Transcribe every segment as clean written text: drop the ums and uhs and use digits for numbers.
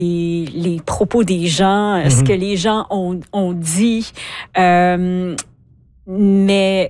les propos des gens, ce que les gens ont dit. Mais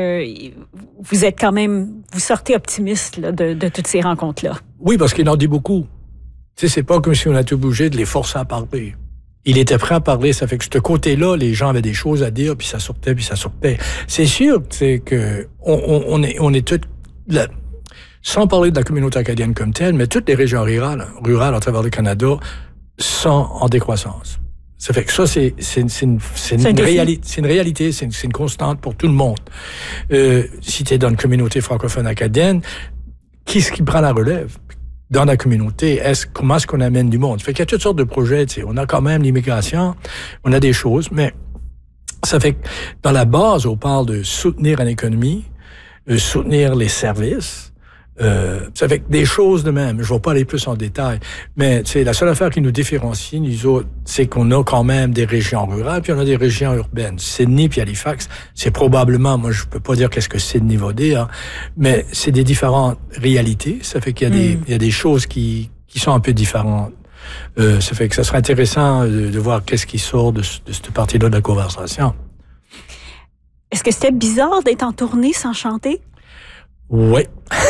vous êtes quand même, vous sortez optimiste là, de toutes ces rencontres-là. Oui, parce qu'il en dit beaucoup. Tu sais, c'est pas comme si on a été obligé de les forcer à parler. Il était prêt à parler, ça fait que ce côté-là, les gens avaient des choses à dire, puis ça sortait, puis ça sortait. C'est sûr, c'est que on est tous, sans parler de la communauté acadienne comme telle, mais toutes les régions rurales à travers le Canada sont en décroissance. Ça fait que ça, c'est une réalité, c'est une constante pour tout le monde. Si tu es dans une communauté francophone acadienne, qui est-ce qui prend la relève? Dans la communauté, comment est-ce qu'on amène du monde? Ça fait qu'il y a toutes sortes de projets, tu sais. On a quand même l'immigration, on a des choses, mais ça fait que dans la base, on parle de soutenir une économie, soutenir les services. Ça fait que des choses de même. Je ne vais pas aller plus en détail, mais tu sais, la seule affaire qui nous différencie, nous autres, c'est qu'on a quand même des régions rurales, puis on a des régions urbaines. Sydney puis Halifax, c'est probablement, moi je peux pas dire qu'est-ce que Sydney va dire, mais c'est des différentes réalités. Ça fait qu'il y a des choses qui sont un peu différentes. Ça fait que ça serait intéressant de voir qu'est-ce qui sort de cette partie-là de la conversation. Est-ce que c'était bizarre d'être en tournée sans chanter? Oui.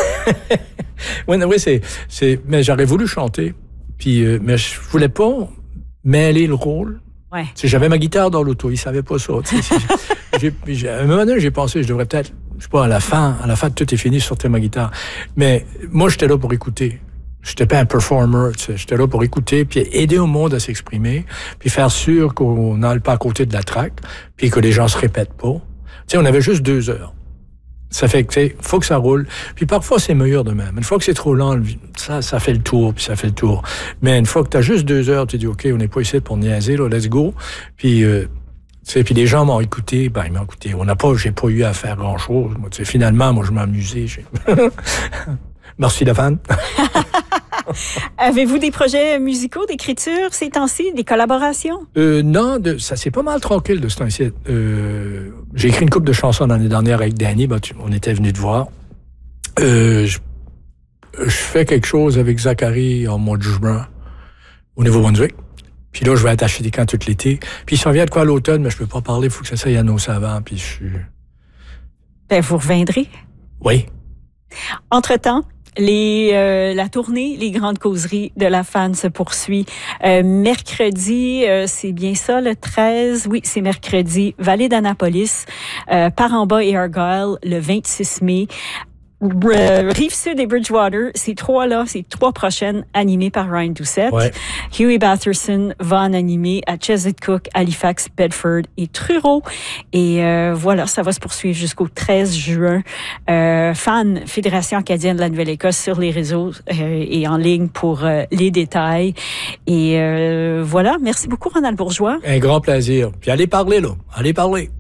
Oui, mais j'aurais voulu chanter, puis mais je voulais pas mêler le rôle. Ouais. J'avais ma guitare dans l'auto, il savait pas ça. À un moment donné, j'ai pensé, je devrais peut-être, je sais pas, à la fin, tout est fini, je sortais ma guitare. Mais moi, j'étais là pour écouter. J'étais pas un performer, j'étais là pour écouter, puis aider au monde à s'exprimer, puis faire sûr qu'on n'aille pas à côté de la track, puis que les gens se répètent pas. Tu sais, on avait juste 2 heures. Ça fait que, tu sais, faut que ça roule. Puis parfois, c'est meilleur de même. Une fois que c'est trop lent, ça fait le tour, puis ça fait le tour. Mais une fois que t'as juste 2 heures, tu dis, OK, on n'est pas ici pour niaiser, là, let's go. Puis, tu sais, puis les gens m'ont écouté, ils m'ont écouté. J'ai pas eu à faire grand-chose. Moi, tu sais, finalement, moi, je m'amusais. Merci, Stéphane. Avez-vous des projets musicaux, d'écriture ces temps-ci, des collaborations? Non, ça c'est pas mal tranquille de ce temps-ci. J'ai écrit une couple de chansons l'année dernière avec Danny, on était venu te voir. Je fais quelque chose avec Zachary en mois de juin au Nouveau-Brunswick. Puis là, je vais attacher des camps tout l'été. Puis il s'en vient de quoi à l'automne, mais je peux pas parler, il faut que ça s'aille à nos savants, puis je suis... Ben, vous reviendrez. Oui. Entre-temps, la tournée, les grandes causeries de la fan se poursuit. Mercredi, c'est bien ça, le 13, oui, c'est mercredi, Vallée d'Annapolis, Par-en-Bas et Argyle, le 26 mai. Rive-Sud et Bridgewater, ces 3 prochaines animées par Ryan Doucette. Ouais. Huey Batherson va en animer à Chesapeake, Halifax, Bedford et Truro. Et voilà, ça va se poursuivre jusqu'au 13 juin. Fan Fédération acadienne de la Nouvelle-Écosse sur les réseaux et en ligne pour les détails. Et voilà, merci beaucoup Ronald Bourgeois. Un grand plaisir. Puis allez parler, là. Allez parler.